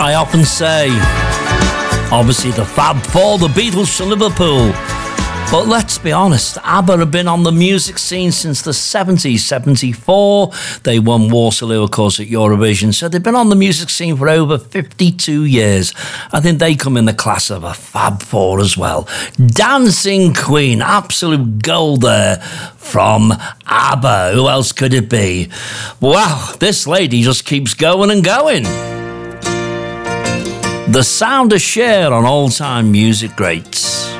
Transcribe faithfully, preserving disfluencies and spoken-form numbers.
I often say. Obviously the Fab Four, the Beatles from Liverpool. But let's be honest, ABBA have been on the music scene since the seventies, seventy-four. They won Waterloo, of course, at Eurovision. So they've been on the music scene for over fifty-two years. I think they come in the class of a Fab Four as well. Dancing Queen, absolute gold there from ABBA. Who else could it be? Wow, this lady just keeps going and going. The sound of Cher on All Time Music Greats.